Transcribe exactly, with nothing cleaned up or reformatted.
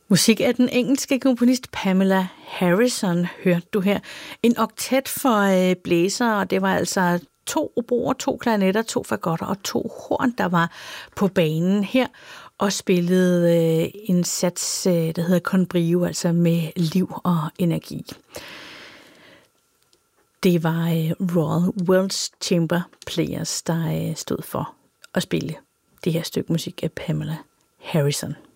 Musik af den engelske komponist Pamela Harrison hørte du her. En oktet for blæser, og det var altså to oboer, to klarinetter, to fagotter og to horn, der var på banen her og spillede en sats, der hedder Con Brio, altså med liv og energi. Det var Royal Welsh Chamber Players, der stod for at spille det her stykke musik af Pamela Harrison.